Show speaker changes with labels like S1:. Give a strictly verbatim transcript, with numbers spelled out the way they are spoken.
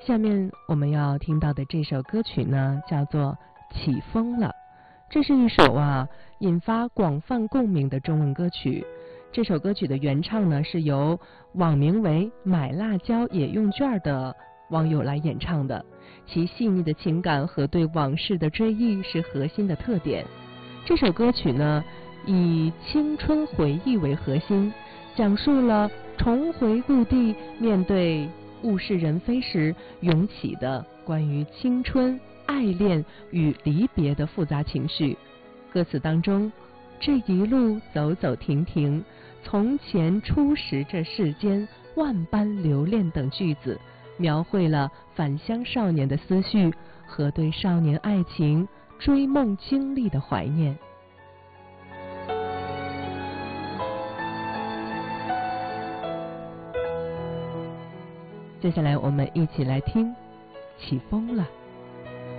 S1: 下面我们要听到的这首歌曲呢，叫做《起风了》。这是一首啊引发广泛共鸣的中文歌曲。这首歌曲的原唱呢，是由网名为买辣椒也用券的网友来演唱的，其细腻的情感和对往事的追忆是核心的特点。这首歌曲呢，以青春回忆为核心，讲述了重回故地面对物是人非时涌起的关于青春、爱恋与离别的复杂情绪。歌词当中，这一路走走停停，从前初识这世间，万般留恋等句子，描绘了返乡少年的思绪和对少年爱情、追梦经历的怀念。接下来我们一起来听《起风了》。